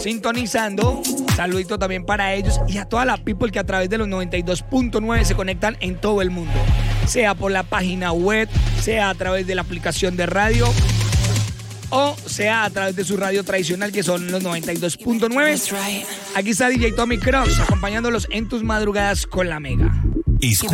sintonizando. Saludito también para ellos y a toda la people que a través de los 92.9 se conectan en todo el mundo. Sea por la página web, sea a través de la aplicación de radio o sea a través de su radio tradicional que son los 92.9. Aquí está DJ Tommy Cross acompañándolos en tus madrugadas con la Mega.